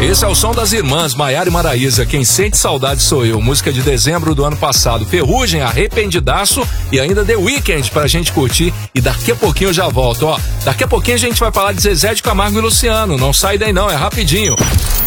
Esse é o som das irmãs Maiara e Maraísa. Quem sente saudade sou eu. Música de dezembro do ano passado. Ferrugem, Arrependidaço e ainda The Weeknd pra gente curtir. E daqui a pouquinho eu já volto, ó. Daqui a pouquinho a gente vai falar de Zezé de Camargo e Luciano. Não sai daí não, é rapidinho.